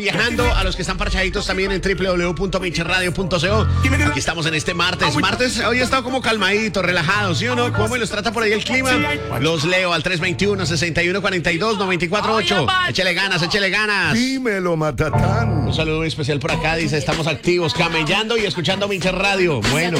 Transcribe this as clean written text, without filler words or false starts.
Viajando a los que están parchaditos también en www.mincherradio.co. Aquí estamos en este martes. Hoy ha estado como calmadito, relajado, ¿sí o no? ¿Cómo los trata por ahí el clima? Los leo al 321-6142-948. Échele ganas, échele ganas. Dímelo, Matatán. Un saludo especial por acá. Dice, estamos activos, camellando y escuchando Mincher Radio. Bueno.